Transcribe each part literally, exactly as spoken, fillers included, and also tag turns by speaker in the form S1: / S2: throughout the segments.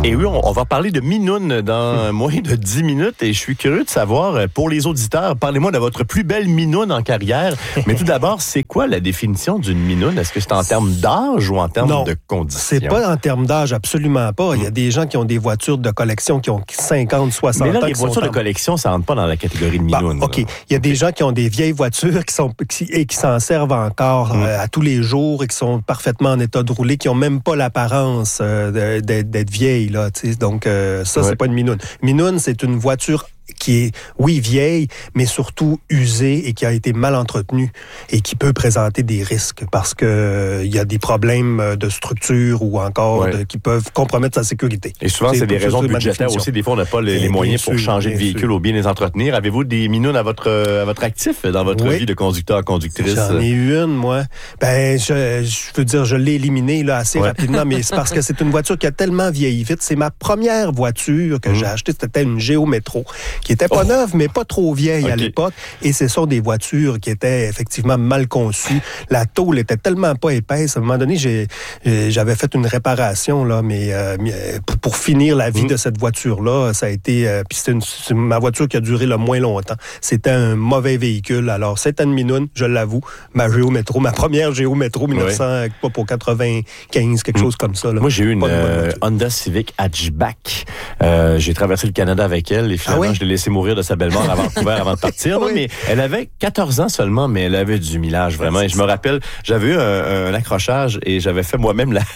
S1: Et oui, on, on va parler de Minoune dans moins de dix minutes et je suis curieux de savoir, pour les auditeurs, parlez-moi de votre plus belle Minoune en carrière. Mais tout d'abord, c'est quoi la définition d'une Minoune? Est-ce que c'est en termes d'âge ou en termes
S2: non,
S1: de condition?
S2: C'est pas en termes d'âge, absolument pas.
S1: Mmh.
S2: Il y a des gens qui ont des voitures de collection qui ont cinquante, soixante ans.
S1: Mais là, les
S2: qui
S1: voitures
S2: sont
S1: de collection, ça rentre pas dans la catégorie de Minoune.
S2: Bah, OK. Il y a des gens qui ont des vieilles voitures qui sont, qui, et qui s'en servent encore mmh. euh, à tous les jours et qui sont parfaitement en état de rouler, qui ont même pas l'apparence euh, d'être, d'être vieilles, là, tu sais. Donc, euh, ça, ouais. c'est pas une Minoune. Minoune, c'est une voiture qui est, oui, vieille, mais surtout usée et qui a été mal entretenue et qui peut présenter des risques parce que euh, il y a des problèmes de structure ou encore ouais. de, qui peuvent compromettre sa sécurité.
S1: Et souvent, c'est, c'est des raisons budgétaires aussi. Des fois, on n'a pas les, les moyens pour sûr, changer de véhicule sûr. ou bien les entretenir. Avez-vous des Minounes à votre, à votre actif dans votre oui. vie de conducteur, conductrice?
S2: J'en ai eu une, moi. Ben, je, je veux dire, je l'ai éliminée là, assez ouais. rapidement, mais c'est parce que c'est une voiture qui a tellement vieilli vite. C'est ma première voiture que mmh. j'ai achetée. C'était une Géo Métro, qui était pas oh. neuve, mais pas trop vieille okay. à l'époque. Et ce sont des voitures qui étaient effectivement mal conçues. La tôle était tellement pas épaisse. À un moment donné, j'ai, j'avais fait une réparation, là, mais euh, pour, pour finir la vie mmh. de cette voiture-là, ça a été... Euh, puis c'était une, c'est ma voiture qui a duré le moins longtemps. C'était un mauvais véhicule. Alors, c'était une Minoune, je l'avoue. Ma Géo Métro, ma première Géo Métro, mille neuf cents, ouais. pas pour quatre-vingt-quinze, quelque mmh. chose comme ça. Là.
S1: Moi, j'ai eu une euh, Honda Civic Hatchback. Euh, j'ai traversé le Canada avec elle et finalement, ah ouais? je l'ai laissé mourir de sa belle-mort à Vancouver avant de partir. oui. Non, mais elle avait quatorze ans seulement, mais elle avait du millage, vraiment. Et je me rappelle, j'avais eu un, un accrochage et j'avais fait moi-même la,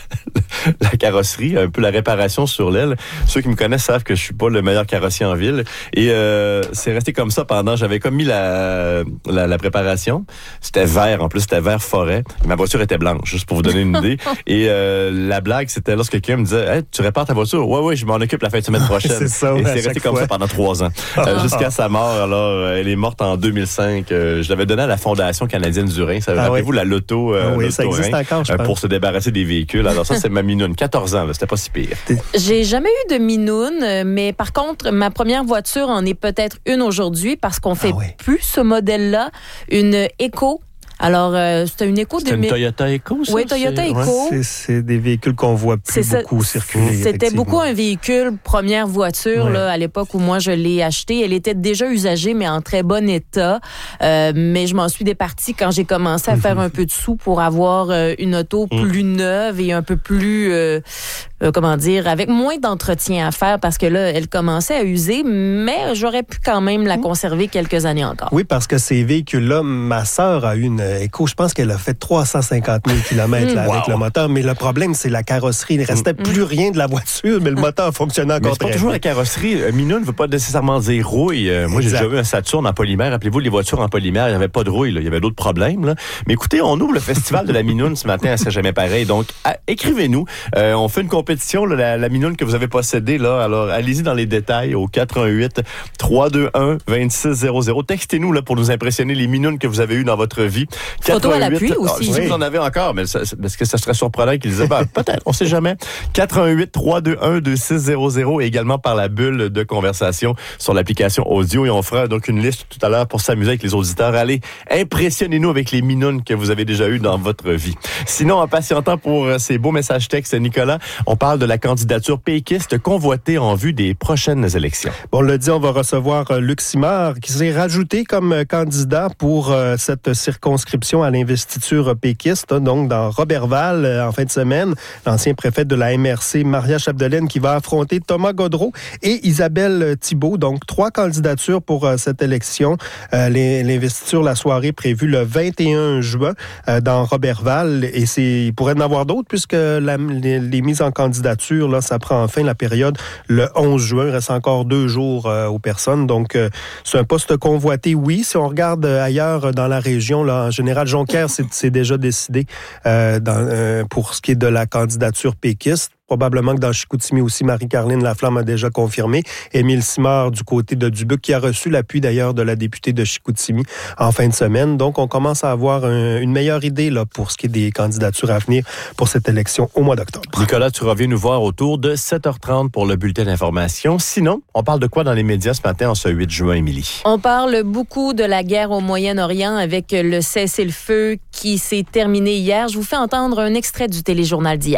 S1: la carrosserie, un peu la réparation sur l'aile. Ceux qui me connaissent savent que je suis pas le meilleur carrossier en ville. Et euh, c'est resté comme ça pendant... J'avais comme mis la, la, la préparation. C'était vert, en plus, c'était vert forêt. Ma voiture était blanche, juste pour vous donner une idée. Et euh, la blague, c'était lorsque quelqu'un me disait hey, « Tu répares ta voiture? »« Ouais, ouais, je m'en occupe la fin de semaine prochaine. »
S2: C'est ça, ouais,
S1: et c'est resté comme fois. ça pendant trois ans. Euh, jusqu'à sa mort. Alors, elle est morte en deux mille cinq. Euh, je l'avais donnée à la Fondation canadienne du Rhin. Ça, ah rappelez-vous oui. la loto, euh,
S2: ah oui,
S1: loto
S2: ça existe
S1: Rhin,
S2: encore, je
S1: euh,
S2: pense.
S1: pour se débarrasser des véhicules. Alors ça, c'est ma Minoune. quatorze ans, là, c'était pas si pire.
S3: J'ai jamais eu de Minoune, mais par contre, ma première voiture en est peut-être une aujourd'hui parce qu'on fait ah oui. plus ce modèle-là. Une Eco. Alors, euh, c'était une Eco...
S1: C'était de... une Toyota Eco, ça?
S3: Oui, Toyota
S1: c'est...
S3: Eco.
S2: Ouais. C'est, c'est des véhicules qu'on voit plus c'est beaucoup ça. circuler.
S3: C'était beaucoup un véhicule, première voiture, ouais. là, à l'époque où moi je l'ai achetée. Elle était déjà usagée, mais en très bon état. Euh, mais je m'en suis départie quand j'ai commencé à mm-hmm. faire un peu de sous pour avoir euh, une auto mm. plus neuve et un peu plus... Euh, euh, comment dire, avec moins d'entretien à faire parce que là, elle commençait à user, mais j'aurais pu quand même la conserver quelques années encore.
S2: Oui, parce que ces véhicules-là, ma sœur a eu une Eco, je pense qu'elle a fait trois cent cinquante mille kilomètres là, mmh. avec wow. le moteur, mais le problème, c'est la carrosserie. Il ne restait mmh. plus rien de la voiture, mais le moteur fonctionnait encore
S1: mais c'est
S2: très bien.
S1: C'est pas toujours la carrosserie. Minoune ne veut pas nécessairement dire rouille. Euh, moi, exact. J'ai déjà vu un Saturn en polymère. Rappelez-vous, les voitures en polymère, il n'y avait pas de rouille. Là. Il y avait d'autres problèmes. Là. Mais écoutez, on ouvre le festival de la Minoune ce matin, c'est jamais pareil. Donc, à, écrivez-nous. Euh, on fait une compétition, là, la, la Minoune que vous avez possédée. Là. Alors, allez-y dans les détails au quatre un huit, trois deux un, deux six zéro zéro. Textez-nous là, pour nous impressionner les Minounes que vous avez eues dans votre vie.
S3: Photo à l'appui aussi.
S1: Si vous en avez encore, mais ça, parce que ça serait surprenant qu'ils disaient, ben, peut-être, on sait jamais. quatre un huit, trois deux un, deux six zéro zéro et également par la bulle de conversation sur l'application audio. Et on fera donc une liste tout à l'heure pour s'amuser avec les auditeurs. Allez, impressionnez-nous avec les Minounes que vous avez déjà eues dans votre vie. Sinon, en patientant pour ces beaux messages textes, Nicolas, on parle de la candidature péquiste convoitée en vue des prochaines élections.
S2: Bon, on l'a dit, on va recevoir euh, Luc Simard qui s'est rajouté comme euh, candidat pour euh, cette circonscription à l'investiture péquiste, donc dans Roberval euh, en fin de semaine. L'ancien préfet de la M R C, Maria Chapdelaine, qui va affronter Thomas Gaudreault et Isabelle Thibault. Donc, trois candidatures pour euh, cette élection. Euh, l'investiture, la soirée prévue le vingt et un juin euh, dans Roberval. Et c'est, il pourrait y en avoir d'autres puisque la, les, les mises en candidature, là, ça prend fin la période le onze juin. Il reste encore deux jours euh, aux personnes. Donc, euh, c'est un poste convoité, oui. Si on regarde euh, ailleurs dans la région, là, en général, Jonquière, c'est, c'est déjà décidé euh, dans, euh, pour ce qui est de la candidature péquiste. Probablement que dans Chicoutimi aussi, Marie-Caroline Laflamme a déjà confirmé. Émile Simard du côté de Dubuc, qui a reçu l'appui d'ailleurs de la députée de Chicoutimi en fin de semaine. Donc, on commence à avoir un, une meilleure idée là pour ce qui est des candidatures à venir pour cette élection au mois d'octobre.
S1: Nicolas, tu reviens nous voir autour de sept heures trente pour le bulletin d'information. Sinon, on parle de quoi dans les médias ce matin en ce huit juin, Émilie?
S3: On parle beaucoup de la guerre au Moyen-Orient avec le cessez-le-feu qui s'est terminé hier. Je vous fais entendre un extrait du téléjournal d'hier.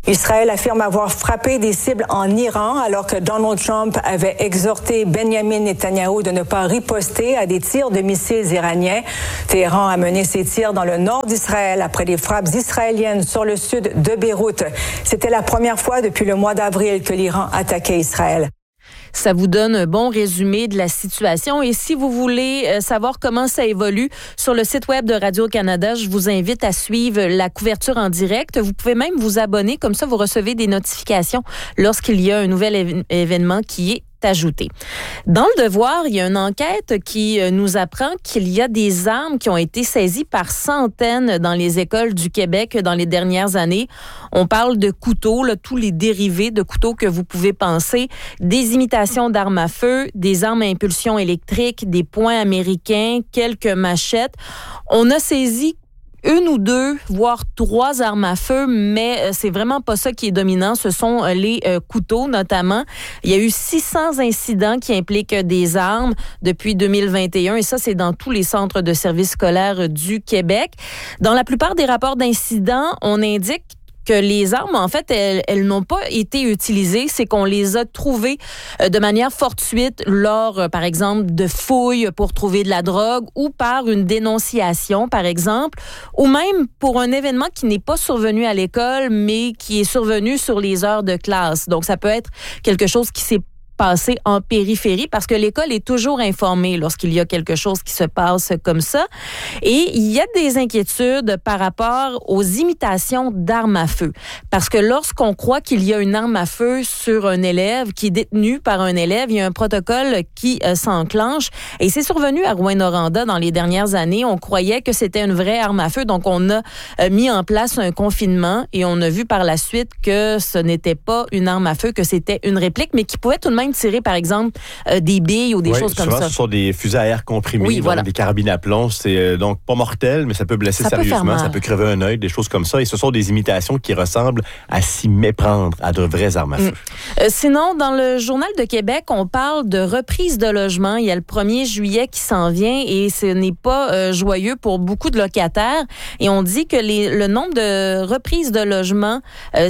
S4: Israël affirme avoir frappé des cibles en Iran alors que Donald Trump avait exhorté Benjamin Netanyahou de ne pas riposter à des tirs de missiles iraniens. Téhéran a mené ses tirs dans le nord d'Israël après des frappes israéliennes sur le sud de Beyrouth. C'était la première fois depuis le mois d'avril que l'Iran attaquait Israël.
S3: Ça vous donne un bon résumé de la situation. Et si vous voulez savoir comment ça évolue, sur le site web de Radio-Canada, je vous invite à suivre la couverture en direct. Vous pouvez même vous abonner, comme ça vous recevez des notifications lorsqu'il y a un nouvel éve- événement qui est ajouté. Dans le Devoir, il y a une enquête qui nous apprend qu'il y a des armes qui ont été saisies par centaines dans les écoles du Québec dans les dernières années. On parle de couteaux, là, tous les dérivés de couteaux que vous pouvez penser, des imitations d'armes à feu, des armes à impulsion électrique, des poings américains, quelques machettes. On a saisi une ou deux, voire trois armes à feu, mais c'est vraiment pas ça qui est dominant. Ce sont les euh, couteaux, notamment. Il y a eu six cents incidents qui impliquent des armes depuis deux mille vingt et un, et ça, c'est dans tous les centres de services scolaires du Québec. Dans la plupart des rapports d'incidents, on indique que les armes, en fait, elles, elles n'ont pas été utilisées, c'est qu'on les a trouvées de manière fortuite lors, par exemple, de fouilles pour trouver de la drogue ou par une dénonciation, par exemple, ou même pour un événement qui n'est pas survenu à l'école, mais qui est survenu sur les heures de classe. Donc, ça peut être quelque chose qui s'est passé en périphérie parce que l'école est toujours informée lorsqu'il y a quelque chose qui se passe comme ça. Et il y a des inquiétudes par rapport aux imitations d'armes à feu. Parce que lorsqu'on croit qu'il y a une arme à feu sur un élève qui est détenu par un élève, il y a un protocole qui euh, s'enclenche. Et c'est survenu à Rouyn-Noranda dans les dernières années. On croyait que c'était une vraie arme à feu. Donc, on a euh, mis en place un confinement et on a vu par la suite que ce n'était pas une arme à feu, que c'était une réplique, mais qui pouvait tout de même tirer, par exemple, euh, des billes ou des
S1: oui,
S3: choses comme
S1: souvent,
S3: ça.
S1: Ce sont des fusées à air comprimé,
S3: oui, voilà.
S1: des carabines à plomb. C'est euh, donc pas mortel, mais ça peut blesser
S3: ça
S1: sérieusement,
S3: peut
S1: ça peut crever un œil, des choses comme ça. Et ce sont des imitations qui ressemblent à s'y méprendre à de vraies armes à feu.
S3: Mmh. Euh, sinon, dans le Journal de Québec, on parle de reprise de logement. Il y a le premier juillet qui s'en vient et ce n'est pas euh, joyeux pour beaucoup de locataires. Et on dit que les, le nombre de reprises de logement euh,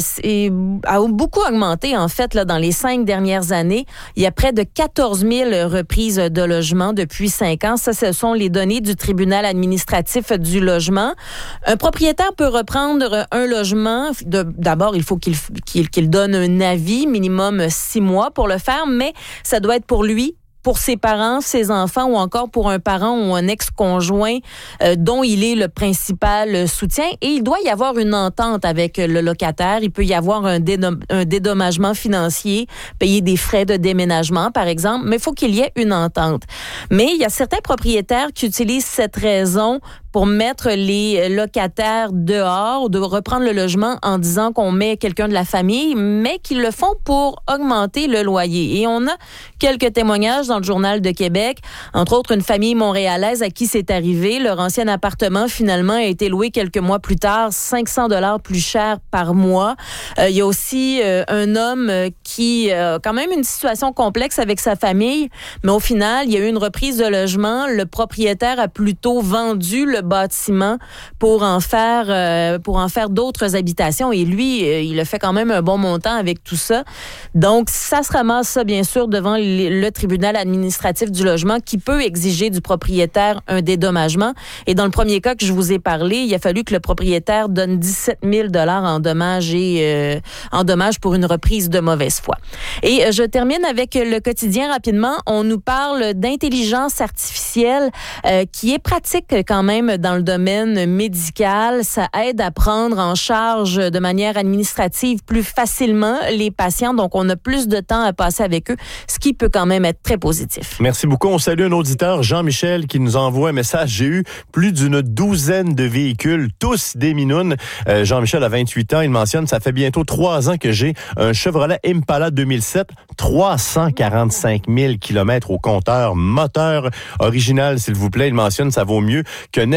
S3: a beaucoup augmenté, en fait, là, dans les cinq dernières années. Il y a près de quatorze mille reprises de logement depuis cinq ans. Ça, ce sont les données du tribunal administratif du logement. Un propriétaire peut reprendre un logement. De, d'abord, il faut qu'il, qu'il, qu'il donne un avis, minimum six mois pour le faire, mais ça doit être pour lui, pour ses parents, ses enfants ou encore pour un parent ou un ex-conjoint euh, dont il est le principal soutien. Et il doit y avoir une entente avec le locataire. Il peut y avoir un, dédom- un dédommagement financier, payer des frais de déménagement, par exemple, mais il faut qu'il y ait une entente. Mais il y a certains propriétaires qui utilisent cette raison pour mettre les locataires dehors ou de reprendre le logement en disant qu'on met quelqu'un de la famille, mais qu'ils le font pour augmenter le loyer. Et on a quelques témoignages dans le Journal de Québec, entre autres une famille montréalaise à qui c'est arrivé. Leur ancien appartement, finalement, a été loué quelques mois plus tard, cinq cents dollars plus cher par mois. Euh, il y a aussi euh, un homme qui a euh, quand même une situation complexe avec sa famille, mais au final, il y a eu une reprise de logement. Le propriétaire a plutôt vendu le bâtiment pour en faire euh, pour en faire d'autres habitations et lui euh, il a fait quand même un bon montant avec tout ça. Donc ça se ramasse ça bien sûr devant le, le tribunal administratif du logement qui peut exiger du propriétaire un dédommagement et dans le premier cas que je vous ai parlé, il a fallu que le propriétaire donne dix-sept mille dollars en dommages et euh, en dommages pour une reprise de mauvaise foi. Et euh, je termine avec le quotidien rapidement, on nous parle d'intelligence artificielle euh, qui est pratique quand même dans le domaine médical. Ça aide à prendre en charge de manière administrative plus facilement les patients. Donc, on a plus de temps à passer avec eux, ce qui peut quand même être très positif.
S1: Merci beaucoup. On salue un auditeur, Jean-Michel, qui nous envoie un message. J'ai eu plus d'une douzaine de véhicules, tous des minounes. Euh, Jean-Michel a vingt-huit ans. Il mentionne, ça fait bientôt trois ans que j'ai un Chevrolet Impala deux mille sept, trois cent quarante-cinq mille kilomètres au compteur, moteur original, s'il vous plaît. Il mentionne, ça vaut mieux que n'importe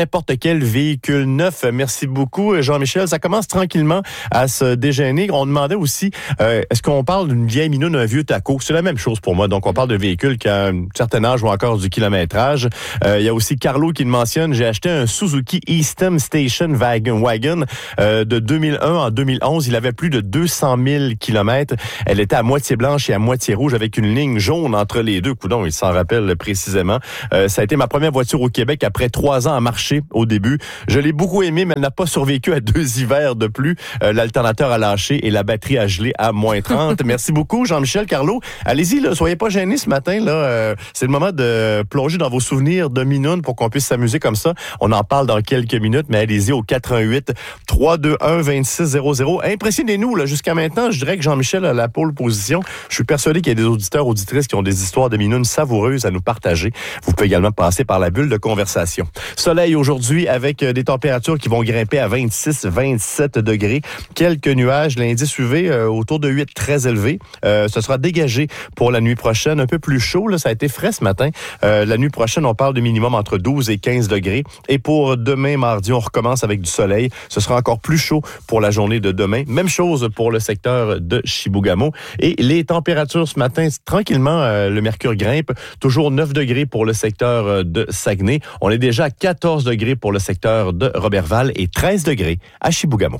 S1: n'importe quel véhicule neuf. Merci beaucoup, Jean-Michel. Ça commence tranquillement à se dégêner. On demandait aussi, euh, est-ce qu'on parle d'une vieille minoune, d'un vieux taco? C'est la même chose pour moi. Donc, on parle de véhicules qui a un certain âge ou encore du kilométrage. Euh, il y a aussi Carlo qui le mentionne. J'ai acheté un Suzuki Eastham Station Wagon, wagon euh, de deux mille un en deux mille onze. Il avait plus de deux cent mille kilomètres. Elle était à moitié blanche et à moitié rouge avec une ligne jaune entre les deux. Coudon, il s'en rappelle précisément. Euh, ça a été ma première voiture au Québec après trois ans à marcher au début. Je l'ai beaucoup aimée, mais elle n'a pas survécu à deux hivers de plus. Euh, l'alternateur a lâché et la batterie a gelé à moins trente. Merci beaucoup, Jean-Michel. Carlo, allez-y, là, soyez pas gênés ce matin. Là, euh, c'est le moment de plonger dans vos souvenirs de minoune pour qu'on puisse s'amuser comme ça. On en parle dans quelques minutes, mais allez-y au quatre un huit, trois deux un, deux six zéro zéro. Impressionnez-nous, là, jusqu'à maintenant. Je dirais que Jean-Michel a la pole position. Je suis persuadé qu'il y a des auditeurs, auditrices qui ont des histoires de minounes savoureuses à nous partager. Vous pouvez également passer par la bulle de conversation. Soleil aujourd'hui avec des températures qui vont grimper à vingt-six, vingt-sept degrés. Quelques nuages, l'indice U V euh, autour de huit, très élevé. Euh, ce sera dégagé pour la nuit prochaine. Un peu plus chaud, là, ça a été frais ce matin. Euh, la nuit prochaine, on parle de minimum entre douze et quinze degrés. Et pour demain, mardi, on recommence avec du soleil. Ce sera encore plus chaud pour la journée de demain. Même chose pour le secteur de Chibougamau. Et les températures ce matin, tranquillement, euh, le mercure grimpe. Toujours neuf degrés pour le secteur de Saguenay. On est déjà à quatorze degrés pour le secteur de Roberval et treize degrés à Chibougamau.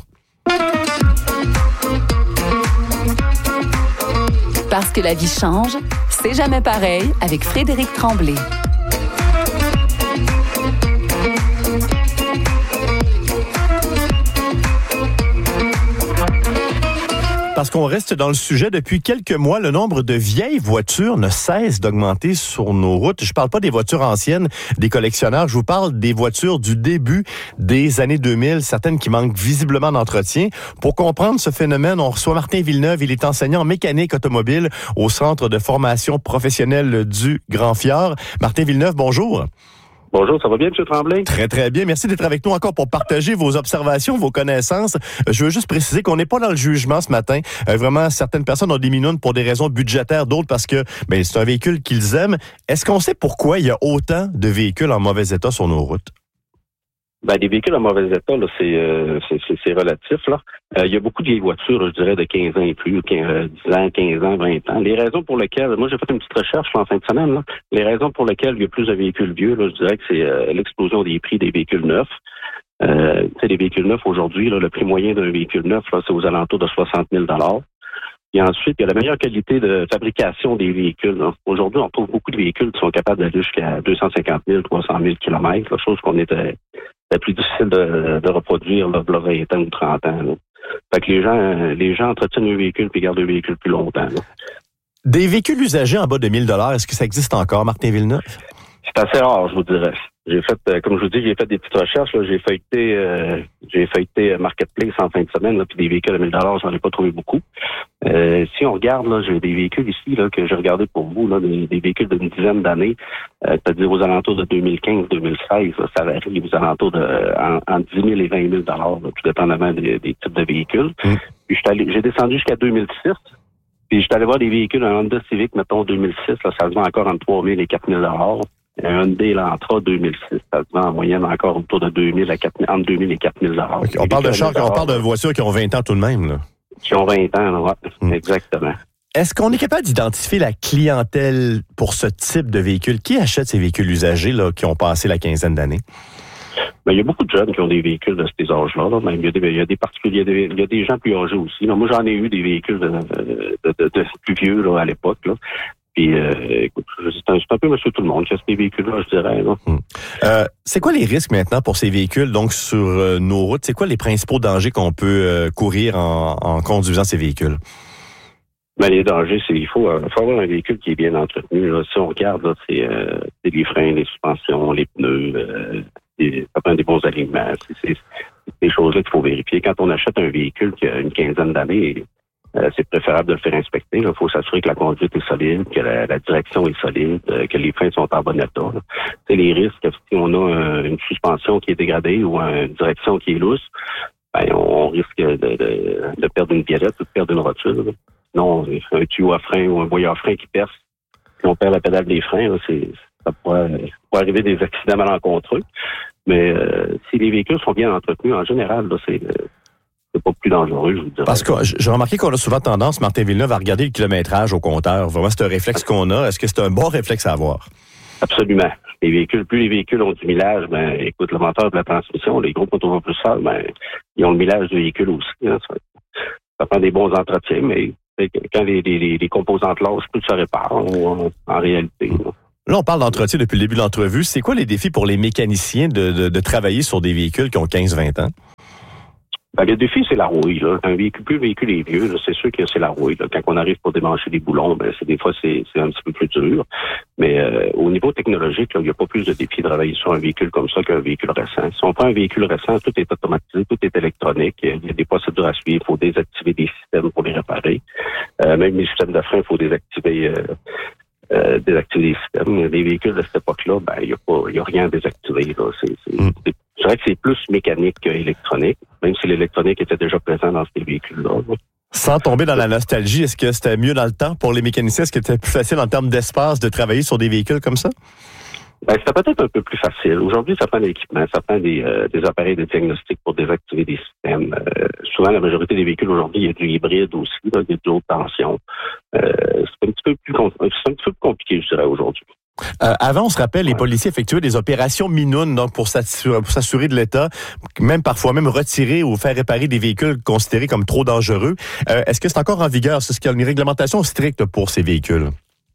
S5: Parce que la vie change, c'est jamais pareil avec Frédéric Tremblay.
S1: Parce qu'on reste dans le sujet, depuis quelques mois, le nombre de vieilles voitures ne cesse d'augmenter sur nos routes. Je parle pas des voitures anciennes, des collectionneurs, je vous parle des voitures du début des années deux mille, certaines qui manquent visiblement d'entretien. Pour comprendre ce phénomène, on reçoit Martin Villeneuve, il est enseignant en mécanique automobile au Centre de formation professionnelle du Grand-Fjord. Martin Villeneuve, bonjour.
S6: Bonjour, ça va bien, M. Tremblay?
S1: Très, très bien. Merci d'être avec nous encore pour partager vos observations, vos connaissances. Je veux juste préciser qu'on n'est pas dans le jugement ce matin. Euh, vraiment, certaines personnes ont des minounes pour des raisons budgétaires, d'autres parce que ben, c'est un véhicule qu'ils aiment. Est-ce qu'on sait pourquoi il y a autant de véhicules en mauvais état sur nos routes?
S6: Ben, des véhicules en mauvais état, là, c'est, euh, c'est, c'est, c'est relatif, là. Euh, il y a beaucoup de vieilles voitures, là, je dirais, de quinze ans et plus, quinze, dix ans, quinze ans, vingt ans. Les raisons pour lesquelles, moi, j'ai fait une petite recherche, là, en fin de semaine, là. Les raisons pour lesquelles il y a plus de véhicules vieux, là, je dirais que c'est euh, l'explosion des prix des véhicules neufs. Euh, tu sais, les véhicules neufs, aujourd'hui, là, le prix moyen d'un véhicule neuf, là, c'est aux alentours de soixante mille dollars. Et ensuite, il y a la meilleure qualité de fabrication des véhicules. Hein. Aujourd'hui, on trouve beaucoup de véhicules qui sont capables d'aller jusqu'à deux cent cinquante mille, trois cent mille kilomètres, la chose qu'on était c'est plus difficile de, de reproduire là, là, vingt ans ou trente ans. Là. Fait que les gens, les gens entretiennent un véhicule puis gardent un véhicule plus longtemps. Là.
S1: Des véhicules usagés en bas de mille dollars, est-ce que ça existe encore, Martin Villeneuve?
S6: C'est assez rare, je vous dirais. J'ai fait, euh, comme je vous dis, j'ai fait des petites recherches. Là. J'ai feuilleté, euh, j'ai feuilleté Marketplace en fin de semaine, là, puis des véhicules à mille dollars, j'en ai pas trouvé beaucoup. Euh, si on regarde, là, j'ai des véhicules ici là que j'ai regardé pour vous, là, des, des véhicules d'une dizaine d'années, euh, c'est-à-dire aux alentours de deux mille quinze deux mille seize, là, ça varie aux alentours de en, entre dix mille et vingt mille dollars, tout dépendamment des, des types de véhicules. Mmh. Puis allé, j'ai descendu jusqu'à deux mille six. Puis j'étais allé voir des véhicules, un Honda Civic, mettons deux mille six, là, ça se vend encore entre trois mille et quatre mille dollars. Un Hyundai Elantra deux mille six, ça se vend en moyenne encore autour de deux mille à quatre mille, entre deux mille et quatre mille dollars.
S1: Okay, on parle de chars, on parle de voitures qui ont vingt ans tout de même, là.
S6: Qui ont vingt ans, là, ouais, hum. Exactement.
S1: Est-ce qu'on est capable d'identifier la clientèle pour ce type de véhicule? Qui achète ces véhicules usagés, là, qui ont passé la quinzaine d'années?
S6: Ben, il y a beaucoup de jeunes qui ont des véhicules de ces âges-là. Là. Même, il, y a des, il y a des particuliers, il y a des, il y a des gens plus âgés aussi. Là. Moi, j'en ai eu des véhicules de, de, de, de plus vieux là, à l'époque. Là. Puis, euh, écoute, c'est un, c'est un peu monsieur tout le monde qui a ces véhicules-là, je dirais. Là.
S1: Hum. Euh, c'est quoi les risques maintenant pour ces véhicules, donc sur euh, nos routes? C'est quoi les principaux dangers qu'on peut euh, courir en, en conduisant ces véhicules?
S6: Ben, les dangers, c'est il faut, euh, faut avoir un véhicule qui est bien entretenu. Là. Si on regarde, là, c'est, euh, c'est les freins, les suspensions, les pneus, euh, les, ça prend des bons alignements. C'est, c'est, c'est des choses-là qu'il faut vérifier. Quand on achète un véhicule qui a une quinzaine d'années, Euh, c'est préférable de le faire inspecter. Il faut s'assurer que la conduite est solide, que la, la direction est solide, euh, que les freins sont en bon état. C'est les risques, si on a un, une suspension qui est dégradée ou une direction qui est lousse, ben, on, on risque de, de, de perdre une biellette ou de perdre une rotule. Là. Sinon, un tuyau à frein ou un boyau à frein qui perce, puis on perd la pédale des freins, là, c'est, ça pourrait, pourrait arriver des accidents malencontreux. Mais euh, si les véhicules sont bien entretenus, en général, là, c'est, c'est pas plus dangereux, je vous dirais.
S1: Parce que j'ai remarqué qu'on a souvent tendance, Martin Villeneuve, à regarder le kilométrage au compteur. Vraiment, c'est un réflexe qu'on a. Est-ce que c'est un bon réflexe à avoir?
S6: Absolument. Les véhicules, plus les véhicules ont du millage, ben, écoute, le moteur de la transmission, les gros motopropulseurs, ben, ils ont le millage du véhicule aussi. Hein, ça, ça prend des bons entretiens, mais quand les, les, les composantes lâchent, tout se répare en, en réalité. Là.
S1: Là, on parle d'entretien depuis le début de l'entrevue. C'est quoi les défis pour les mécaniciens de, de, de travailler sur des véhicules qui ont quinze vingt ans?
S6: Ben, le défi, c'est la rouille. Là. Un véhicule, plus le véhicule est vieux, là, c'est sûr que c'est la rouille. Là. Quand on arrive pour démancher des boulons, ben, c'est des fois, c'est, c'est un petit peu plus dur. Mais euh, au niveau technologique, là, il n'y a pas plus de défi de travailler sur un véhicule comme ça qu'un véhicule récent. Si on prend un véhicule récent, tout est automatisé, tout est électronique. Il y a des procédures à suivre. Il faut désactiver des systèmes pour les réparer. Euh, même les systèmes de frein, il faut désactiver... Euh, Euh, désactiver les systèmes. Les véhicules de cette époque-là, ben, il n'y a pas, il y a rien à désactiver, là. C'est, c'est, mm. c'est, c'est vrai que c'est plus mécanique qu'électronique, même si l'électronique était déjà présent dans ces véhicules-là. Là.
S1: Sans tomber dans la nostalgie, est-ce que c'était mieux dans le temps pour les mécaniciens? Est-ce que c'était plus facile en termes d'espace de travailler sur des véhicules comme ça?
S6: Ben, c'était peut-être un peu plus facile. Aujourd'hui, ça prend de l'équipement, ça prend des, euh, des appareils de diagnostic pour désactiver des systèmes. Euh, souvent, la majorité des véhicules aujourd'hui, il y a du hybride aussi, là, il y a de haute tension. Euh, c'est un petit peu plus, c'est un petit peu plus compliqué, je dirais, aujourd'hui.
S1: Euh, avant, on se rappelle, les policiers effectuaient des opérations minounes, donc pour s'assurer, pour s'assurer de l'état, même parfois même retirer ou faire réparer des véhicules considérés comme trop dangereux. Euh, est-ce que c'est encore en vigueur? Est-ce qu'il y a une réglementation stricte pour ces véhicules?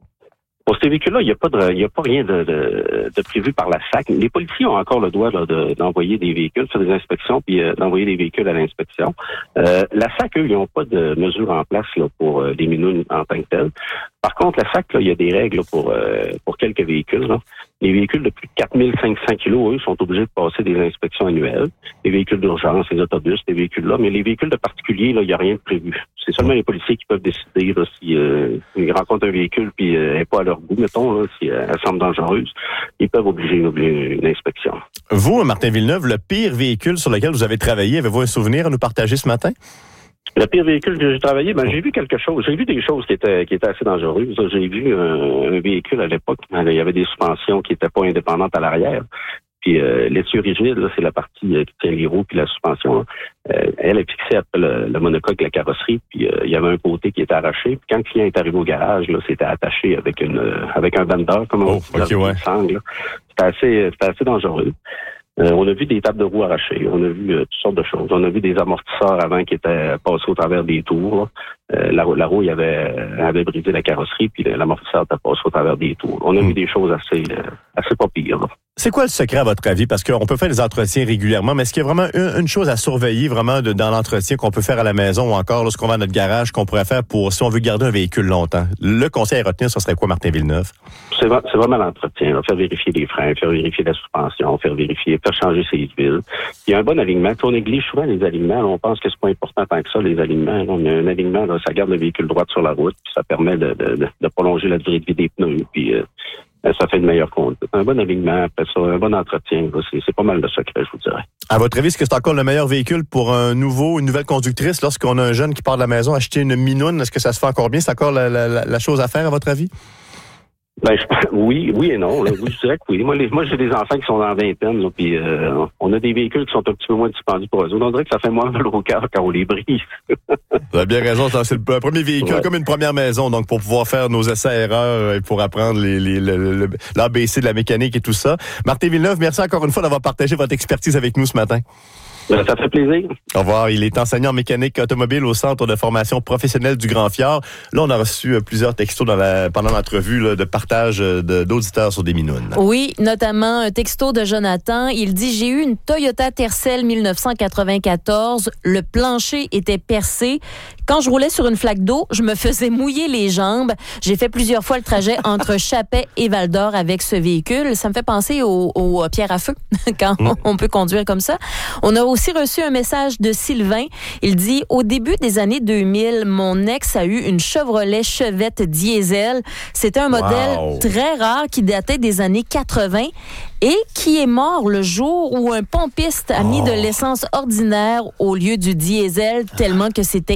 S6: Pour ces véhicules-là, il n'y a pas de, il y a pas rien de, de, de prévu par la S A C. Les policiers ont encore le droit là, de, d'envoyer des véhicules, faire des inspections, puis euh, d'envoyer des véhicules à l'inspection. Euh, la S A C, eux, ils n'ont pas de mesures en place là, pour euh, les minounes en tant que telles. Par contre, la S A C, là, il y a des règles là, pour euh, pour quelques véhicules. Là. Les véhicules de plus de quatre mille cinq cents kilos, eux, sont obligés de passer des inspections annuelles. Les véhicules d'urgence, les autobus, les véhicules-là. Mais les véhicules de particuliers, là, il n'y a rien de prévu. C'est seulement les policiers qui peuvent décider là, si euh, ils rencontrent un véhicule puis euh, elle n'est pas à leur goût, mettons, là, si elle semble dangereuse, ils peuvent obliger une, une inspection.
S1: Vous, Martin Villeneuve, le pire véhicule sur lequel vous avez travaillé, avez-vous un souvenir à nous partager ce matin?
S6: Le pire véhicule que j'ai travaillé, ben j'ai vu quelque chose. J'ai vu des choses qui étaient qui étaient assez dangereuses. J'ai vu un, un véhicule à l'époque. Il y avait des suspensions qui n'étaient pas indépendantes à l'arrière. Puis euh, l'essieu rigide, là, c'est la partie euh, qui tient les roues puis la suspension. Euh, elle est fixée après le, le monocoque de la carrosserie. Puis euh, il y avait un côté qui était arraché. Puis quand le client est arrivé au garage, là, c'était attaché avec une euh, avec un bandeur, comme on
S1: oh, dit, okay, ouais.
S6: sangle. Là. C'était assez c'était assez dangereux. Euh, on a vu des tables de roues arrachées, on a vu euh, toutes sortes de choses. On a vu des amortisseurs avant qui étaient passés au travers des tours. Euh, la, la roue il avait, avait brisé la carrosserie, puis l'amortisseur était passé au travers des tours. On a mmh. vu des choses assez, euh, assez pas pires. Là.
S1: C'est quoi le secret à votre avis? Parce qu'on peut faire des entretiens régulièrement, mais est-ce qu'il y a vraiment une, une chose à surveiller vraiment de, dans l'entretien qu'on peut faire à la maison ou encore lorsqu'on va à notre garage qu'on pourrait faire pour si on veut garder un véhicule longtemps? Le conseil à retenir, ce serait quoi, Martin Villeneuve?
S6: C'est, c'est vraiment l'entretien. Là. Faire vérifier les freins, faire vérifier la suspension, faire vérifier, faire changer ses huiles. Il y a un bon alignement. On néglige souvent les alignements. Là, on pense que c'est pas important tant que ça, les alignements. Là. Mais un alignement, là, ça garde le véhicule droit sur la route, puis ça permet de, de, de, de prolonger la durée de vie des pneus, puis euh, ça fait de meilleures conduites. Un bon alignement, après ça, un bon entretien, là, c'est, c'est pas mal de secret, je vous dirais.
S1: À votre avis, est-ce que c'est encore le meilleur véhicule pour un nouveau, une nouvelle conductrice lorsqu'on a un jeune qui part de la maison acheter une minoune? Est-ce que ça se fait encore bien? C'est encore la, la, la chose à faire, à votre avis?
S6: Ben, je, oui, oui et non. Là. Oui, je dirais que oui. Moi, les, moi, j'ai des enfants qui sont dans la vingtaine, là, puis euh, on a des véhicules qui sont un petit peu moins dispendus pour eux. On dirait que ça fait moins mal au cœur quand on les brise.
S1: Vous avez bien raison. C'est le premier véhicule, ouais. Comme une première maison, donc pour pouvoir faire nos essais-erreurs et pour apprendre les, les, le, le, l'A B C de la mécanique et tout ça. Martin Villeneuve, merci encore une fois d'avoir partagé votre expertise avec nous ce matin.
S6: Ça fait plaisir.
S1: Au revoir. Il est enseignant en mécanique automobile au Centre de formation professionnelle du Grand Fjord. Là, on a reçu plusieurs textos dans la, pendant l'entrevue là, de partage de, d'auditeurs sur des minounes.
S3: Oui, notamment un texto de Jonathan. Il dit « J'ai eu une Toyota Tercel dix-neuf cent quatre-vingt-quatorze. Le plancher était percé. Quand je roulais sur une flaque d'eau, je me faisais mouiller les jambes. J'ai fait plusieurs fois le trajet entre Chapet et Val-d'Or avec ce véhicule. Ça me fait penser aux au pierres à feu quand mmh. on peut conduire comme ça. On a aussi reçu un message de Sylvain. Il dit « Au début des années deux mille, mon ex a eu une Chevrolet Chevette diesel. C'était un modèle wow. très rare qui datait des années quatre-vingts et qui est mort le jour où un pompiste a mis oh. de l'essence ordinaire au lieu du diesel tellement que c'était inutile.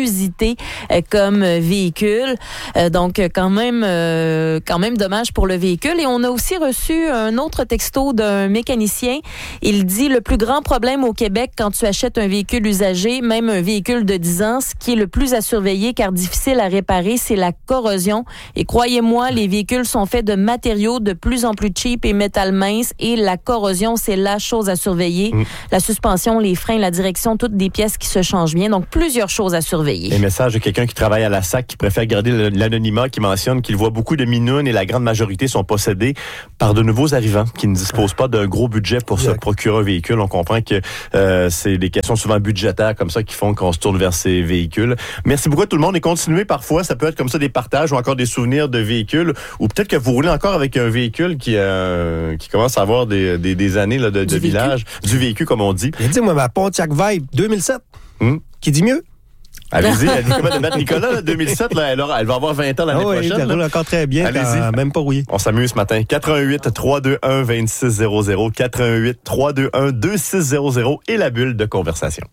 S3: inusité euh, comme véhicule. Euh, donc, quand même, euh, quand même dommage pour le véhicule. Et on a aussi reçu un autre texto d'un mécanicien. Il dit, le plus grand problème au Québec quand tu achètes un véhicule usagé, même un véhicule de dix ans, ce qui est le plus à surveiller car difficile à réparer, c'est la corrosion. Et croyez-moi, les véhicules sont faits de matériaux de plus en plus cheap et métal mince et la corrosion, c'est la chose à surveiller. Mmh. La suspension, les freins, la direction, toutes des pièces qui se changent bien. Donc, plusieurs choses à surveiller.
S1: Un message de quelqu'un qui travaille à la S A C, qui préfère garder l'anonymat, qui mentionne qu'il voit beaucoup de minounes et la grande majorité sont possédés par de nouveaux arrivants qui ne disposent pas d'un gros budget pour exact. Se procurer un véhicule. On comprend que euh, c'est des questions souvent budgétaires comme ça qui font qu'on se tourne vers ces véhicules. Merci beaucoup à tout le monde et continuez parfois. Ça peut être comme ça des partages ou encore des souvenirs de véhicules ou peut-être que vous roulez encore avec un véhicule qui euh, qui commence à avoir des, des, des années là, de, de village, du véhicule comme on dit.
S2: Il dit, moi, ma Pontiac Vibe deux mille sept, hmm? Qui dit mieux?
S1: Allez-y, elle dit comment de mettre Nicolas, là, deux mille sept, là, elle, aura, elle va avoir vingt ans l'année oh, prochaine.
S2: Elle roule encore très bien, allez-y. Même pas rouillé.
S1: On s'amuse ce matin. quatre un huit, trois deux un, deux six zéro zéro, quatre un huit, trois deux un, deux six zéro zéro et la bulle de conversation.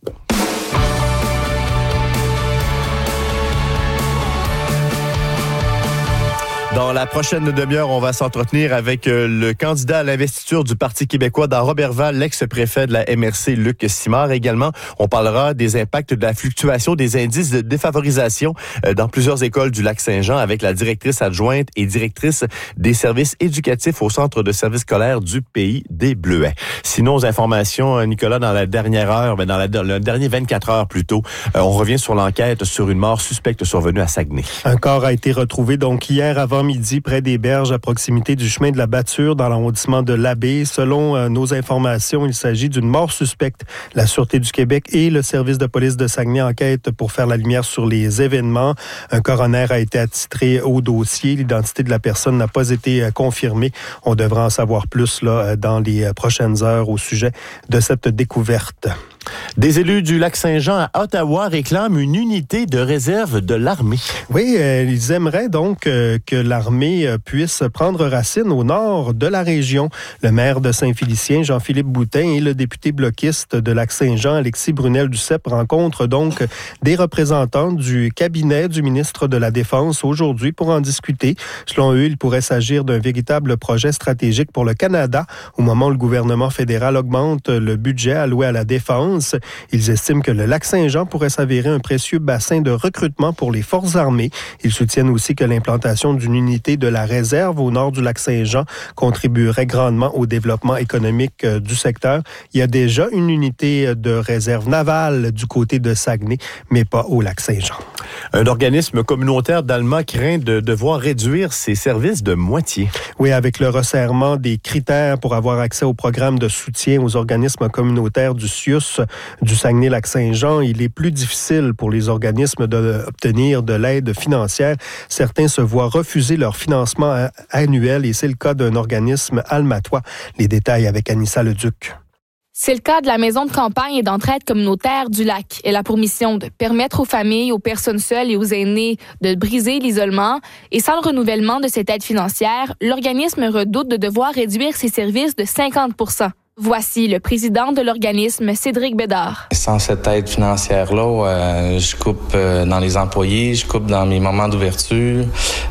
S1: Dans la prochaine demi-heure, on va s'entretenir avec le candidat à l'investiture du Parti québécois dans Roberval, l'ex-préfet de la M R C, Luc Simard. Également, on parlera des impacts de la fluctuation des indices de défavorisation dans plusieurs écoles du Lac-Saint-Jean avec la directrice adjointe et directrice des services éducatifs au Centre de services scolaires du Pays des Bleuets. Sinon, aux informations, Nicolas, dans la dernière heure, ben dans la, dans le dernier vingt-quatre heures plutôt, on revient sur l'enquête sur une mort suspecte survenue à Saguenay.
S2: Un corps a été retrouvé donc hier avant midi près des berges à proximité du chemin de la Batture dans l'arrondissement de l'Abbé. Selon euh, nos informations, il s'agit d'une mort suspecte. La Sûreté du Québec et le service de police de Saguenay enquêtent pour faire la lumière sur les événements. Un coroner a été attitré au dossier. L'identité de la personne n'a pas été euh, confirmée. On devra en savoir plus là, dans les prochaines heures au sujet de cette découverte.
S1: Des élus du Lac-Saint-Jean à Ottawa réclament une unité de réserve de l'armée.
S2: Oui, euh, ils aimeraient donc euh, que l'armée euh, puisse prendre racine au nord de la région. Le maire de Saint-Félicien, Jean-Philippe Boutin, et le député bloquiste de Lac-Saint-Jean, Alexis Brunel-Duceppe, rencontrent donc des représentants du cabinet du ministre de la Défense aujourd'hui pour en discuter. Selon eux, il pourrait s'agir d'un véritable projet stratégique pour le Canada au moment où le gouvernement fédéral augmente le budget alloué à la défense. Ils estiment que le Lac-Saint-Jean pourrait s'avérer un précieux bassin de recrutement pour les forces armées. Ils soutiennent aussi que l'implantation d'une unité de la réserve au nord du Lac-Saint-Jean contribuerait grandement au développement économique du secteur. Il y a déjà une unité de réserve navale du côté de Saguenay, mais pas au Lac-Saint-Jean.
S1: Un organisme communautaire d'Alma craint de devoir réduire ses services de moitié.
S2: Oui, avec le resserrement des critères pour avoir accès au programme de soutien aux organismes communautaires du C I U S du Saguenay-Lac-Saint-Jean, il est plus difficile pour les organismes d'obtenir de l'aide financière. Certains se voient refuser leur financement annuel et c'est le cas d'un organisme almatois. Les détails avec Anissa Leduc.
S7: C'est le cas de la maison de campagne et d'entraide communautaire du Lac. Elle a pour mission de permettre aux familles, aux personnes seules et aux aînés de briser l'isolement. Et sans le renouvellement de cette aide financière, l'organisme redoute de devoir réduire ses services de cinquante pour cent. Voici le président de l'organisme, Cédric Bédard.
S8: Sans cette aide financière-là, euh, je coupe euh, dans les employés, je coupe dans mes moments d'ouverture.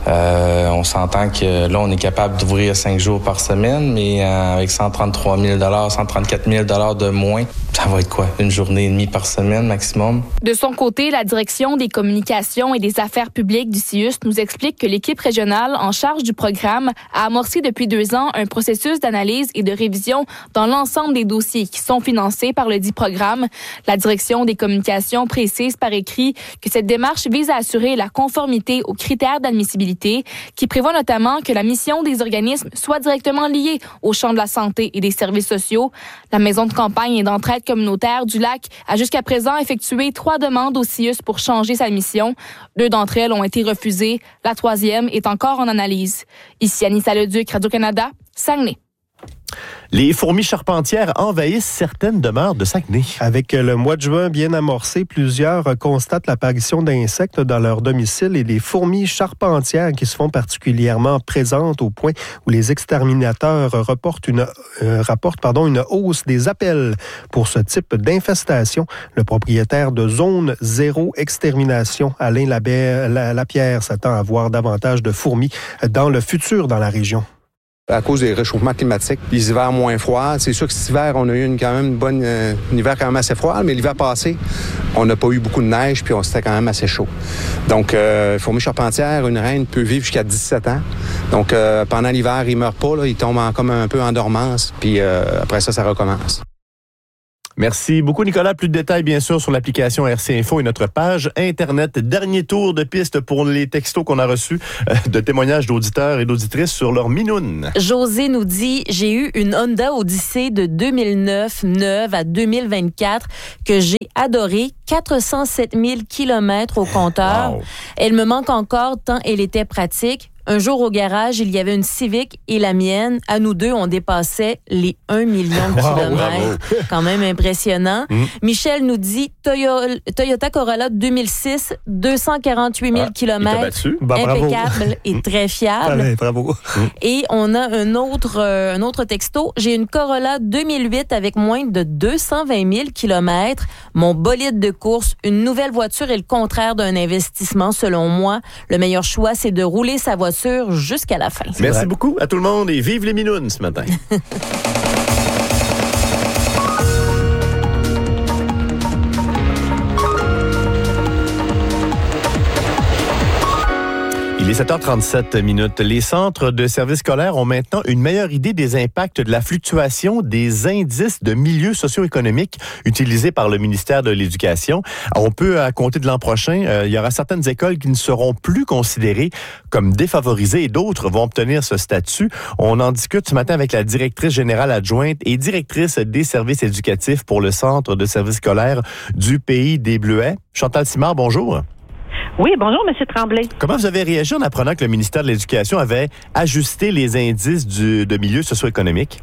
S8: Euh, on s'entend que là, on est capable d'ouvrir cinq jours par semaine, mais euh, avec cent trente-trois mille dollars, cent trente-quatre mille dollars de moins, ça va être quoi? Une journée et demie par semaine maximum?
S7: De son côté, la direction des communications et des affaires publiques du C I U S nous explique que l'équipe régionale en charge du programme a amorcé depuis deux ans un processus d'analyse et de révision dans l'ensemble des dossiers qui sont financés par le dit programme. La direction des communications précise par écrit que cette démarche vise à assurer la conformité aux critères d'admissibilité qui prévoit notamment que la mission des organismes soit directement liée au champ de la santé et des services sociaux. La maison de campagne et d'entraide communautaire du Lac a jusqu'à présent effectué trois demandes au C I U S pour changer sa mission. Deux d'entre elles ont été refusées. La troisième est encore en analyse. Ici Anissa Leduc, Radio-Canada, Saguenay.
S1: Les fourmis charpentières envahissent certaines demeures de Saguenay.
S2: Avec le mois de juin bien amorcé, plusieurs constatent l'apparition d'insectes dans leur domicile et les fourmis charpentières qui se font particulièrement présentes au point où les exterminateurs reportent une, euh, rapportent pardon, une hausse des appels pour ce type d'infestation. Le propriétaire de Zone Zéro Extermination, Alain Lapierre, s'attend à voir davantage de fourmis dans le futur dans la région.
S9: À cause des réchauffements climatiques, les hivers moins froids. C'est sûr que cet hiver, on a eu une, quand même une bonne, euh, un hiver quand même assez froid, mais l'hiver passé, on n'a pas eu beaucoup de neige, puis on c'était quand même assez chaud. Donc, euh, fourmi charpentière, une reine peut vivre jusqu'à dix-sept ans. Donc, euh, pendant l'hiver, il meurt pas, là, il tombe en, comme un peu en dormance, puis euh, après ça, ça recommence.
S1: Merci beaucoup, Nicolas. Plus de détails, bien sûr, sur l'application R C Info et notre page Internet. Dernier tour de piste pour les textos qu'on a reçus euh, de témoignages d'auditeurs et d'auditrices sur leur minoune.
S3: José nous dit, j'ai eu une Honda Odyssey de deux mille neuf, neuve à deux mille vingt-quatre, que j'ai adorée. quatre cent sept mille kilomètres au compteur. Wow. Elle me manque encore tant elle était pratique. Un jour au garage, il y avait une Civic et la mienne. À nous deux, on dépassait les un million de wow, kilomètres. Bravo. Quand même impressionnant. Mm. Michel nous dit Toyota, Toyota Corolla deux mille six, deux cent quarante-huit mille ah, kilomètres.
S1: Bah,
S3: impeccable et très fiable.
S2: Allez, bravo.
S3: Et on a un autre, euh, un autre texto. J'ai une Corolla deux mille huit avec moins de deux cent vingt mille kilomètres. Mon bolide de course, une nouvelle voiture est le contraire d'un investissement, selon moi. Le meilleur choix, c'est de rouler sa voiture jusqu'à la fin.
S1: Merci beaucoup à tout le monde et vive les minounes ce matin. Il est sept heures trente-sept minutes. Les centres de services scolaires ont maintenant une meilleure idée des impacts de la fluctuation des indices de milieu socio-économique utilisés par le ministère de l'Éducation. On peut, à compter de l'an prochain, euh, il y aura certaines écoles qui ne seront plus considérées comme défavorisées et d'autres vont obtenir ce statut. On en discute ce matin avec la directrice générale adjointe et directrice des services éducatifs pour le centre de services scolaires du Pays des Bleuets. Chantal Simard, bonjour.
S10: Oui, bonjour, M. Tremblay.
S1: Comment vous avez réagi en apprenant que le ministère de l'Éducation avait ajusté les indices du, de milieu socio-économique?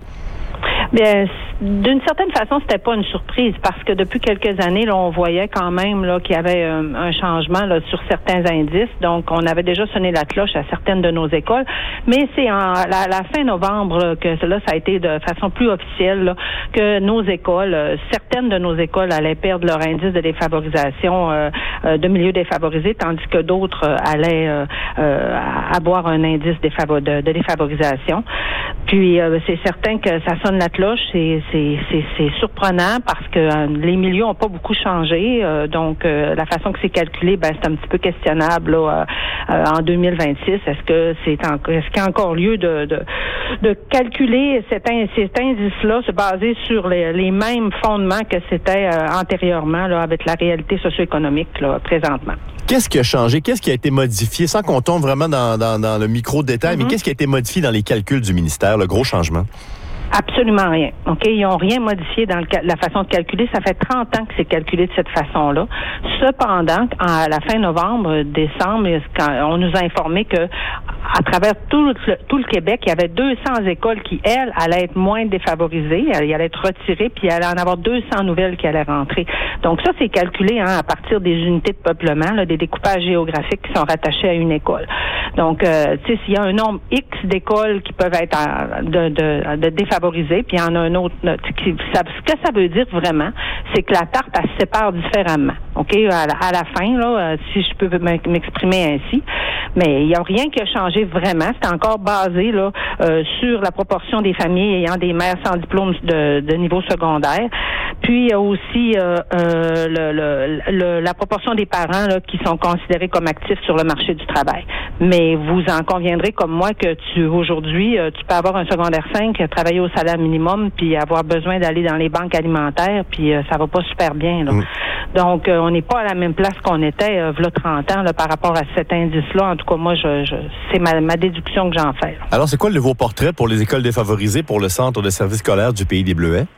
S10: Bien, d'une certaine façon, c'était pas une surprise parce que depuis quelques années, là, on voyait quand même là, qu'il y avait un, un changement là, sur certains indices. Donc, on avait déjà sonné la cloche à certaines de nos écoles. Mais c'est en la, la fin novembre là, que là, ça a été de façon plus officielle là, que nos écoles, euh, certaines de nos écoles allaient perdre leur indice de défavorisation euh, euh, de milieu défavorisé, tandis que d'autres euh, allaient euh, euh, avoir un indice défavo- de, de défavorisation. Puis, euh, c'est certain que ça sonne la cloche, c'est, c'est, c'est, c'est surprenant parce que euh, les milieux n'ont pas beaucoup changé. Euh, donc, euh, la façon que c'est calculé, ben, c'est un petit peu questionnable là, euh, en deux mille vingt-six. Est-ce que c'est en, est-ce qu'il y a encore lieu de, de, de calculer cet, cet indice-là, se baser sur les, les mêmes fondements que c'était euh, antérieurement là, avec la réalité socio-économique là, présentement?
S1: Qu'est-ce qui a changé? Qu'est-ce qui a été modifié? Sans qu'on tombe vraiment dans, dans, dans le micro-détail, mm-hmm. mais qu'est-ce qui a été modifié dans les calculs du ministère, le gros changement?
S10: Absolument rien. OK? Ils n'ont rien modifié dans le, la façon de calculer. Ça fait trente ans que c'est calculé de cette façon-là. Cependant, à la fin novembre, décembre, quand on nous a informé que à travers tout le, tout le Québec, il y avait deux cents écoles qui, elles, allaient être moins défavorisées, elles allaient être retirées, puis il allait en avoir deux cents nouvelles qui allaient rentrer. Donc ça, c'est calculé hein, à partir des unités de peuplement, là, des découpages géographiques qui sont rattachés à une école. Donc, euh, tu sais, s'il y a un nombre X d'écoles qui peuvent être en, de, de, de défavorisées, puis il y en a un autre, qui, ça, ce que ça veut dire vraiment, c'est que la tarte, elle se sépare différemment. OK? À la, à la fin, là, si je peux m'exprimer ainsi. Mais il n'y a rien qui a changé vraiment. C'est encore basé là euh, sur la proportion des familles ayant des mères sans diplôme de, de niveau secondaire. Puis il y a aussi euh, euh, le, le, le, la proportion des parents là, qui sont considérés comme actifs sur le marché du travail. Mais vous en conviendrez comme moi que tu aujourd'hui, euh, tu peux avoir un secondaire cinq, travailler au salaire minimum, puis avoir besoin d'aller dans les banques alimentaires, puis euh, ça va pas super bien. Là. Mmh. Donc, euh, on n'est pas à la même place qu'on était euh, v'là trente ans là, par rapport à cet indice-là. En tout cas, moi, je, je c'est ma, ma déduction que j'en fais. Là.
S1: Alors, c'est quoi le nouveau portrait pour les écoles défavorisées pour le Centre de services scolaires du Pays des Bleuets?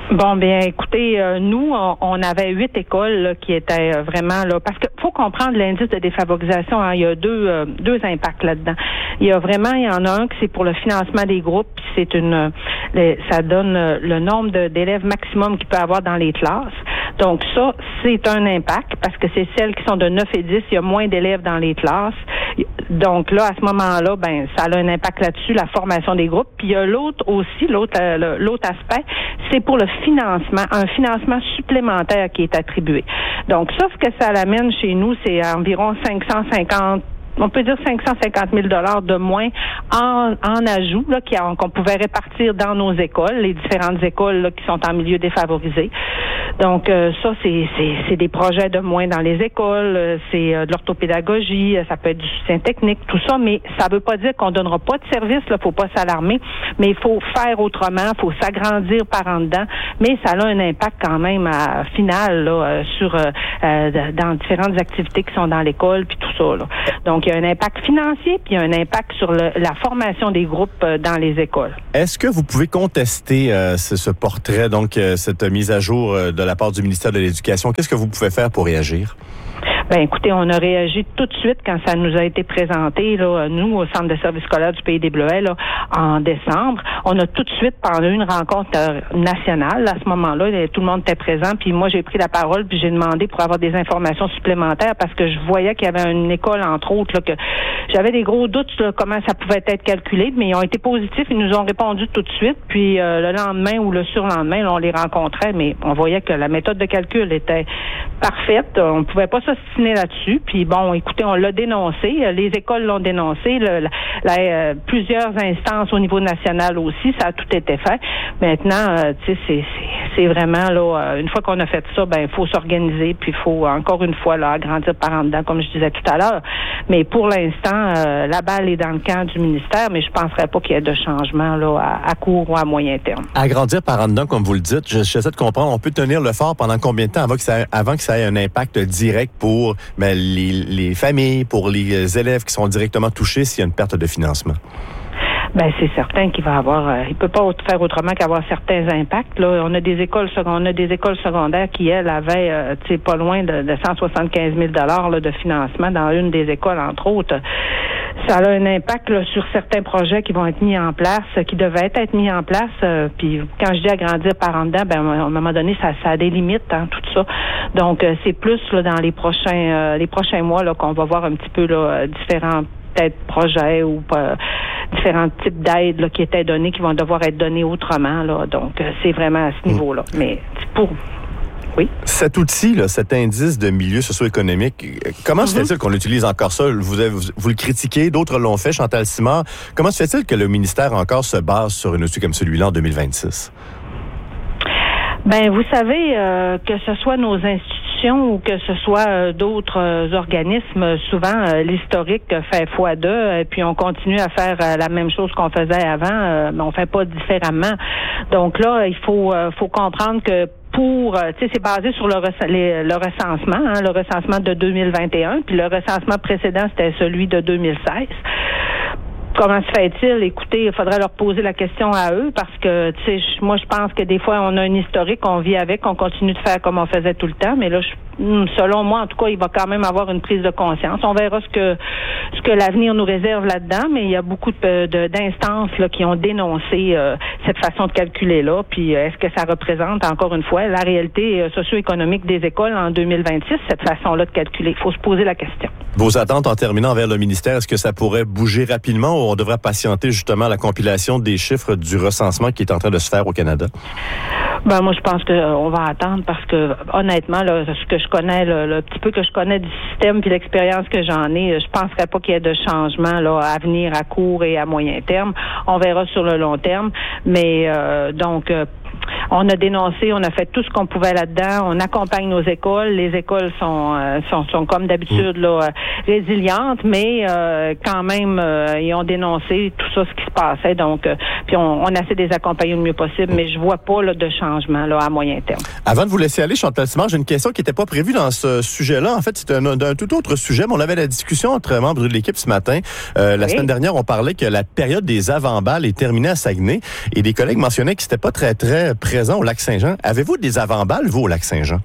S10: Bon, bien, écoutez, euh, nous, on, on avait huit écoles là, qui étaient euh, vraiment là, parce que faut comprendre l'indice de défavorisation. Hein, il y a deux euh, deux impacts là-dedans. Il y a vraiment, il y en a un qui c'est pour le financement des groupes. Puis c'est une, euh, le, ça donne euh, le nombre de, d'élèves maximum qu'il peut avoir dans les classes. Donc ça, c'est un impact parce que c'est celles qui sont de neuf et dix, il y a moins d'élèves dans les classes. Donc là, à ce moment-là, ben ça a un impact là-dessus, la formation des groupes. Puis il y a l'autre aussi, l'autre euh, l'autre aspect, c'est pour le financement, un financement supplémentaire qui est attribué. Donc ça, ce que ça l'amène chez nous, c'est environ cinq cent cinquante on peut dire cinq cent cinquante mille dollars de moins en, en ajout là, qui a, qu'on pouvait répartir dans nos écoles, les différentes écoles là, qui sont en milieu défavorisé. Donc euh, ça, c'est, c'est, c'est des projets de moins dans les écoles, c'est euh, de l'orthopédagogie, ça peut être du soutien technique, tout ça, mais ça veut pas dire qu'on donnera pas de service, là, faut pas s'alarmer, mais il faut faire autrement, faut s'agrandir par en dedans, mais ça a un impact quand même à, final là, sur euh, euh, dans différentes activités qui sont dans l'école, puis tout ça. Là. Donc il y a un impact financier, puis il y a un impact sur le, la formation des groupes euh, dans les écoles.
S1: Est-ce que vous pouvez contester euh, ce, ce portrait, donc euh, cette mise à jour euh, de la part du ministère de l'Éducation? Qu'est-ce que vous pouvez faire pour réagir?
S10: Ben, écoutez, on a réagi tout de suite quand ça nous a été présenté, là, nous, au Centre de services scolaires du Pays des Bleuets, là, en décembre. On a tout de suite, pendant une rencontre euh, nationale, à ce moment-là, tout le monde était présent, puis moi, j'ai pris la parole, puis j'ai demandé pour avoir des informations supplémentaires, parce que je voyais qu'il y avait une école, entre autres, là, que j'avais des gros doutes sur comment ça pouvait être calculé, mais ils ont été positifs, ils nous ont répondu tout de suite, puis euh, le lendemain ou le surlendemain, là, on les rencontrait, mais on voyait que la méthode de calcul était parfaite, on pouvait pas s'ostiner là-dessus, puis bon, écoutez, on l'a dénoncé, les écoles l'ont dénoncé, le, la, la, euh, plusieurs instances au niveau national aussi, ça a tout été fait. Maintenant, euh, tu sais, c'est, c'est, c'est vraiment, là, une fois qu'on a fait ça, ben il faut s'organiser, puis il faut, encore une fois, là, agrandir par en dedans, comme je disais tout à l'heure. Mais pour l'instant, euh, la balle est dans le camp du ministère, mais je ne penserais pas qu'il y ait de changement là, à, à court ou à moyen terme.
S1: Agrandir par en dedans, comme vous le dites, j'essaie de comprendre, on peut tenir le fort pendant combien de temps avant que ça, avant que ça ait un impact direct pour ben, les, les familles, pour les élèves qui sont directement touchés s'il y a une perte de financement?
S10: Ben c'est certain qu'il va avoir, euh, il peut pas faire autrement qu'avoir certains impacts. Là, on a des écoles secondaires, on a des écoles secondaires qui elles avaient, euh, tu sais, pas loin de, de cent soixante-quinze mille dollars de financement dans une des écoles entre autres. Ça a un impact là, sur certains projets qui vont être mis en place, qui devaient être mis en place. Euh, puis quand je dis agrandir par en dedans, ben à un moment donné, ça, ça a des limites, hein, tout ça. Donc euh, c'est plus là dans les prochains, euh, les prochains mois là qu'on va voir un petit peu là différents peut-être projets ou euh, différents types d'aides là, qui étaient données, qui vont devoir être données autrement. Là. Donc, euh, c'est vraiment à ce niveau-là. Mais pour... Oui.
S1: Cet outil, là, cet indice de milieu socio-économique, comment mm-hmm. se fait-il qu'on utilise encore ça? Vous, avez, vous, vous le critiquez, d'autres l'ont fait, Chantal Simard. Comment se fait-il que le ministère encore se base sur un outil comme celui-là en deux mille vingt-six?
S10: Ben, vous savez, euh, que ce soit nos institutions ou que ce soit euh, d'autres euh, organismes, souvent euh, l'historique fait fois deux, et puis on continue à faire euh, la même chose qu'on faisait avant, euh, mais on fait pas différemment. Donc là, il faut euh, faut comprendre que pour, euh, tu sais, c'est basé sur le, rec- les, le recensement, hein, le recensement de deux mille vingt et un, puis le recensement précédent c'était celui de deux mille seize. Comment se fait-il? Écoutez, il faudrait leur poser la question à eux parce que, tu sais, moi, je pense que des fois, on a un historique, on vit avec, on continue de faire comme on faisait tout le temps, mais là, je, selon moi, en tout cas, il va quand même avoir une prise de conscience. On verra ce que ce que l'avenir nous réserve là-dedans, mais il y a beaucoup de, de, d'instances là, qui ont dénoncé euh, cette façon de calculer-là. Puis, euh, est-ce que ça représente, encore une fois, la réalité euh, socio-économique des écoles en deux mille vingt-six, cette façon-là de calculer? Il faut se poser la question.
S1: Vos attentes en terminant vers le ministère, est-ce que ça pourrait bouger rapidement ou on devrait patienter justement la compilation des chiffres du recensement qui est en train de se faire au Canada?
S10: Ben moi je pense que euh, on va attendre parce que honnêtement là, ce que je connais, le, le petit peu que je connais du système puis l'expérience que j'en ai, je penserais pas qu'il y ait de changement là à venir à court et à moyen terme. On verra sur le long terme, mais euh, donc euh, on a dénoncé, on a fait tout ce qu'on pouvait là-dedans. On accompagne nos écoles. Les écoles sont euh, sont, sont comme d'habitude là euh, résilientes, mais euh, quand même euh, ils ont dénoncé tout ça ce qui se passait. Donc euh, puis on, on essaie de les accompagner le mieux possible, mais je vois pas là de changement là à moyen terme.
S1: Avant de vous laisser aller, Chantal Simard, j'ai une question qui n'était pas prévue dans ce sujet-là. En fait, c'est un, un tout autre sujet, mais on avait la discussion entre membres de l'équipe ce matin. Euh, la oui. semaine dernière, on parlait que la période des avant-balles est terminée à Saguenay et des collègues mentionnaient que c'était pas très très présent au Lac-Saint-Jean. Avez-vous des avant-balles, vous, au Lac-Saint-Jean?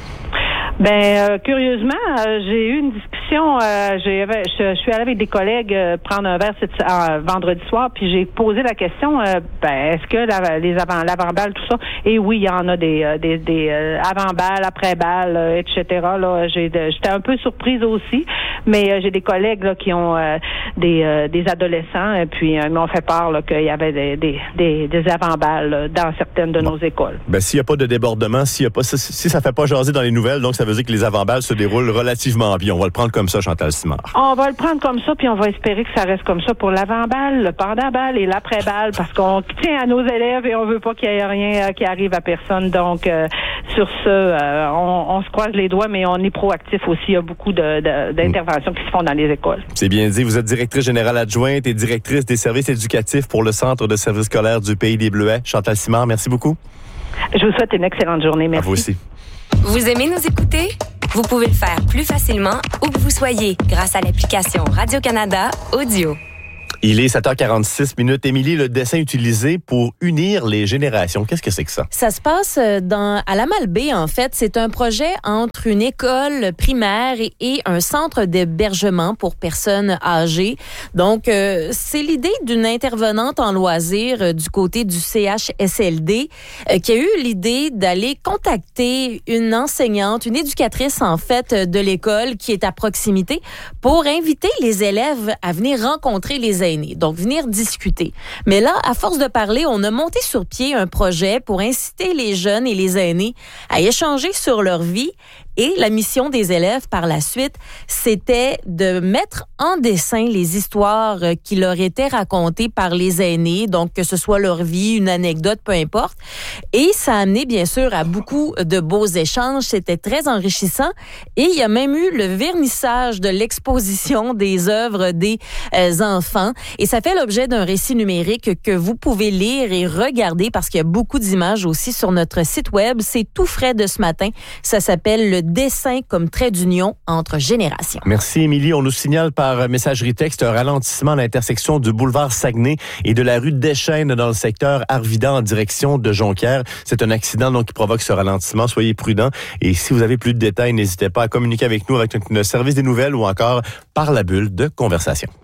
S10: Ben euh, curieusement, euh, j'ai eu une discussion. Euh, j'ai, je, je suis allée avec des collègues euh, prendre un verre cette, euh, vendredi soir, puis j'ai posé la question euh, ben est-ce que la, les avant l'avant-balle, tout ça? Et oui, il y en a des euh, des, des euh, avant-balles, après-balles, euh, et cetera. Là, j'ai de, j'étais un peu surprise aussi, mais euh, j'ai des collègues là qui ont euh, des euh, des adolescents, et puis euh, ils m'ont fait part là, qu'il y avait des des des, des avant-balles dans certaines de bon. nos écoles.
S1: Ben s'il y a pas de débordement, s'il y a pas si, si ça fait pas jaser dans les nouvelles, donc ça veut dire que les avant-balles se déroulent relativement bien. On va le prendre comme ça, Chantal Simard.
S10: On va le prendre comme ça, puis on va espérer que ça reste comme ça pour l'avant-balle, le pendant-balle et l'après-balle, parce qu'on tient à nos élèves et on veut pas qu'il y ait rien euh, qui arrive à personne. Donc, euh, sur ce, euh, on, on se croise les doigts, mais on est proactif aussi. Il y a beaucoup de, de, d'interventions qui se font dans les écoles.
S1: C'est bien dit. Vous êtes directrice générale adjointe et directrice des services éducatifs pour le Centre de services scolaires du Pays des Bleuets. Chantal Simard, merci beaucoup.
S10: Je vous souhaite une excellente journée. Merci.
S1: À vous aussi.
S11: Vous aimez nous écouter? Vous pouvez le faire plus facilement où que vous soyez grâce à l'application Radio-Canada Audio.
S1: Il est sept heures quarante-six minutes. Émilie, le dessin utilisé pour unir les générations, qu'est-ce que c'est que ça?
S3: Ça se passe dans, à la Malbaie, en fait. C'est un projet entre une école primaire et, et un centre d'hébergement pour personnes âgées. Donc, euh, c'est l'idée d'une intervenante en loisirs euh, du côté du C H S L D euh, qui a eu l'idée d'aller contacter une enseignante, une éducatrice, en fait, de l'école qui est à proximité pour inviter les élèves à venir rencontrer les aînés. Donc, venir discuter. Mais là, à force de parler, on a monté sur pied un projet pour inciter les jeunes et les aînés à échanger sur leur vie. Et la mission des élèves, par la suite, c'était de mettre en dessin les histoires qui leur étaient racontées par les aînés, donc que ce soit leur vie, une anecdote, peu importe. Et ça a amené, bien sûr, à beaucoup de beaux échanges. C'était très enrichissant. Et il y a même eu le vernissage de l'exposition des œuvres des euh, enfants. Et ça fait l'objet d'un récit numérique que vous pouvez lire et regarder parce qu'il y a beaucoup d'images aussi sur notre site web. C'est tout frais de ce matin. Ça s'appelle le dessin comme trait d'union entre générations.
S1: Merci, Émilie. On nous signale par messagerie texte un ralentissement à l'intersection du boulevard Saguenay et de la rue Deschênes dans le secteur Arvida en direction de Jonquière. C'est un accident donc qui provoque ce ralentissement. Soyez prudents. Et si vous avez plus de détails, n'hésitez pas à communiquer avec nous avec le service des nouvelles ou encore par la bulle de conversation.